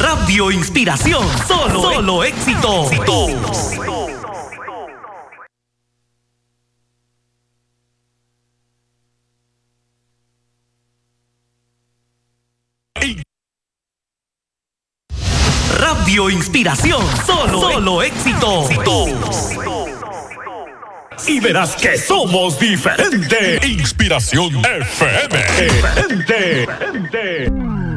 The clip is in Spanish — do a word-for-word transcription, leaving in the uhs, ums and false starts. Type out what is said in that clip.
Radio Inspiración, solo, solo éxito. Radio Inspiración, solo, solo éxito. Y verás que somos diferentes. Inspiración F M. Diferente.